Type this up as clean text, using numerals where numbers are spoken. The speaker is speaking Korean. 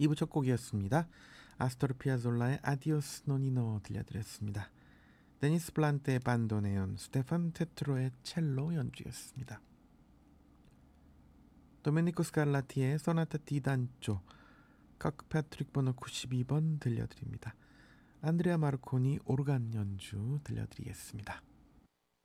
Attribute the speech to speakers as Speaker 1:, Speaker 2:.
Speaker 1: 2부 첫 곡이었습니다. 아스토르 피아졸라의 아디오스 노니노 들려드렸습니다. 데니스 블란테의 반도네온, 스테판 테트로의 첼로 연주였습니다. 도메니코 스칼라티의 소나타 디단조, 커크패트릭 번호 92번 들려드립니다. 안드레아 마르코니 오르간 연주 들려드리겠습니다.